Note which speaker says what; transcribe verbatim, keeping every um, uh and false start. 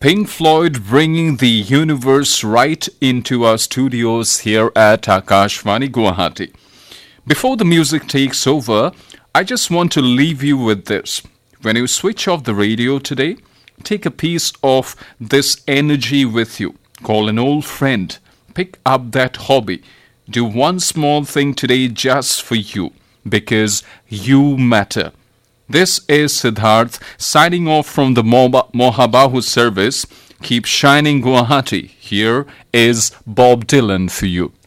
Speaker 1: Pink Floyd bringing the universe right into our studios here at Akashvani Guwahati. Before the music takes over, I just want to leave you with this. When you switch off the radio today, take a piece of this energy with you. Call an old friend. Pick up that hobby. Do one small thing today just for you, because you matter. This is Siddharth signing off from the Mohabahu service. Keep shining Guwahati. Here is Bob Dylan for you.